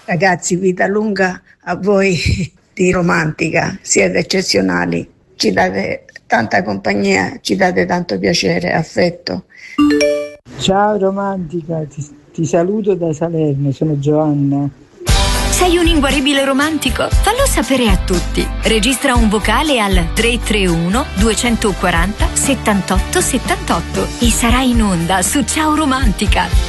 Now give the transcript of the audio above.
Ragazzi, vita lunga a voi di Romantica, siete eccezionali, ci date tanta compagnia, ci date tanto piacere, affetto. Ciao Romantica, ti saluto da Salerno, sono Giovanna. Sei un inguaribile romantico? Fallo sapere a tutti. Registra un vocale al 331 240 78 78 e sarai in onda su Ciao Romantica.